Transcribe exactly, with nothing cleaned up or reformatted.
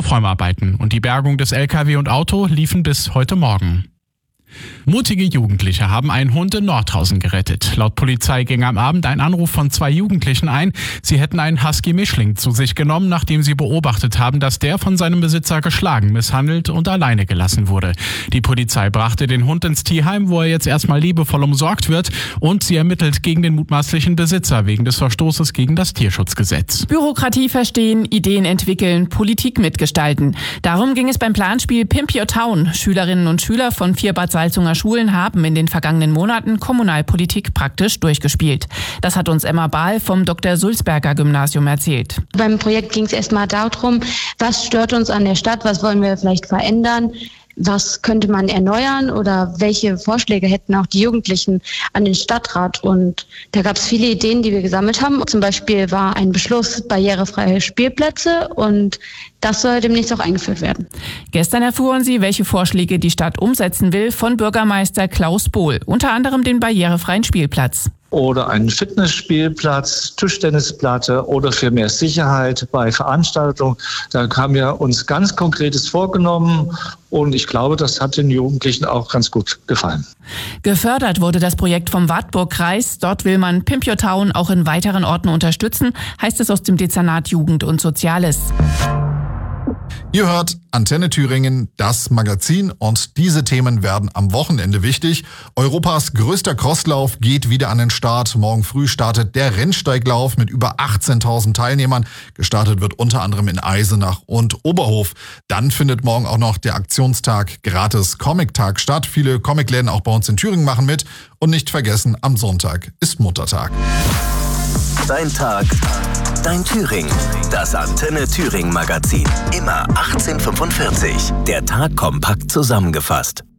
Aufräumarbeiten und die Bergung des L K W und Auto liefen bis heute Morgen. Mutige Jugendliche haben einen Hund in Nordhausen gerettet. Laut Polizei ging am Abend ein Anruf von zwei Jugendlichen ein. Sie hätten einen Husky-Mischling zu sich genommen, nachdem sie beobachtet haben, dass der von seinem Besitzer geschlagen, misshandelt und alleine gelassen wurde. Die Polizei brachte den Hund ins Tierheim, wo er jetzt erstmal liebevoll umsorgt wird, und sie ermittelt gegen den mutmaßlichen Besitzer wegen des Verstoßes gegen das Tierschutzgesetz. Bürokratie verstehen, Ideen entwickeln, Politik mitgestalten. Darum ging es beim Planspiel Pimp Your Town. Schülerinnen und Schüler von vier Bad Salzunger Schulen haben in den vergangenen Monaten Kommunalpolitik praktisch durchgespielt. Das hat uns Emma Bahl vom Doktor Sulzberger Gymnasium erzählt. Beim Projekt ging es erstmal darum, was stört uns an der Stadt, was wollen wir vielleicht verändern, was könnte man erneuern oder welche Vorschläge hätten auch die Jugendlichen an den Stadtrat. Und da gab es viele Ideen, die wir gesammelt haben. Zum Beispiel war ein Beschluss barrierefreie Spielplätze, und das soll demnächst auch eingeführt werden. Gestern erfuhren Sie, welche Vorschläge die Stadt umsetzen will, von Bürgermeister Klaus Bohl. Unter anderem den barrierefreien Spielplatz. Oder einen Fitnessspielplatz, Tischtennisplatte oder für mehr Sicherheit bei Veranstaltungen. Da haben wir uns ganz Konkretes vorgenommen, und ich glaube, das hat den Jugendlichen auch ganz gut gefallen. Gefördert wurde das Projekt vom Wartburg-Kreis. Dort will man Pimp Your Town auch in weiteren Orten unterstützen, heißt es aus dem Dezernat Jugend und Soziales. Ihr hört Antenne Thüringen, das Magazin, und diese Themen werden am Wochenende wichtig. Europas größter Crosslauf geht wieder an den Start. Morgen früh startet der Rennsteiglauf mit über achtzehntausend Teilnehmern. Gestartet wird unter anderem in Eisenach und Oberhof. Dann findet morgen auch noch der Aktionstag Gratis Comic-Tag statt. Viele Comicläden auch bei uns in Thüringen machen mit. Und nicht vergessen, am Sonntag ist Muttertag. Dein Tag, dein Thüringen. Das Antenne Thüringen Magazin. Immer achtzehn Uhr fünfundvierzig. Der Tag kompakt zusammengefasst.